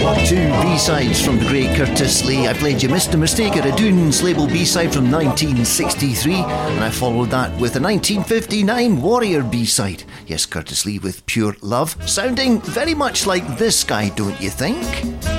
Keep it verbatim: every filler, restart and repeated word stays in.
Two B-sides from the great Curtis Lee. I played You Missed a Mistake, a Radoons label B-side from nineteen sixty-three, and I followed that with a nineteen fifty-nine Warrior B-side. Yes, Curtis Lee with Pure Love, sounding very much like this guy, don't you think?